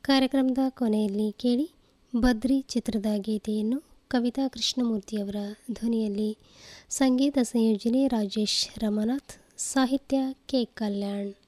ಕಾರ್ಯಕ್ರಮದ ಕೊನೆಯಲ್ಲಿ ಕೇಳಿ ಬದ್ರಿ ಚಿತ್ರದ ಗೀತೆಯನ್ನು ಕವಿತಾ ಕೃಷ್ಣಮೂರ್ತಿಯವರ ಧ್ವನಿಯಲ್ಲಿ. ಸಂಗೀತ ಸಂಯೋಜನೆ ರಾಜೇಶ್ ರಮನಾಥ್, ಸಾಹಿತ್ಯ ಕೆ ಕಲ್ಯಾಣ್.